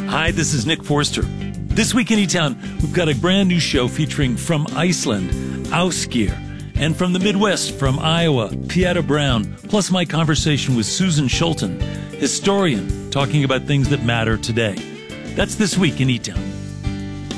Hi, this is Nick Forster. This week in E-Town, we've got a brand new show featuring from Iceland, Ásgeir, and from the Midwest, from Iowa, Pieta Brown, plus my conversation with Susan Schulten, historian, talking about things that matter today. That's this week in E-Town.